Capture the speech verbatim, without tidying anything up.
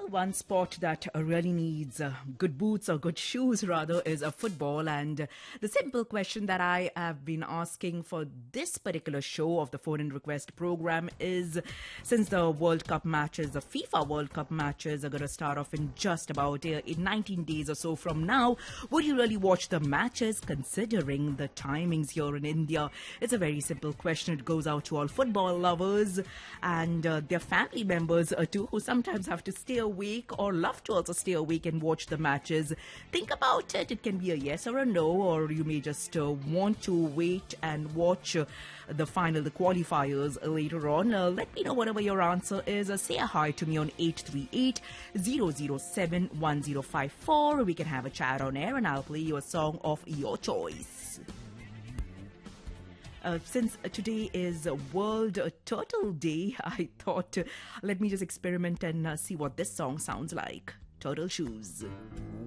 one sport that uh, really needs uh, good boots or good shoes, rather, is a football. And uh, the simple question that I have been asking for this particular show of the Phone In Request program is, since the World Cup matches, the FIFA World Cup matches are going to start off in just about uh, in nineteen days or so from now, would you really watch the matches considering the timings here in India? It's a very simple question. It goes out to all football lovers and uh, their family members uh, too, who sometimes have to stay awake or love to also stay awake and watch the matches. Think about it. It can be a yes or a no, or you may just uh, want to wait and watch uh, the final, the qualifiers later on. Uh, let me know whatever your answer is. Uh, say a hi to me on eight three eight, zero zero seven, one zero five four. We can have a chat on air and I'll play you a song of your choice. Uh, since today is World Turtle Day, I thought uh, let me just experiment and uh, see what this song sounds like. Turtle Shoes.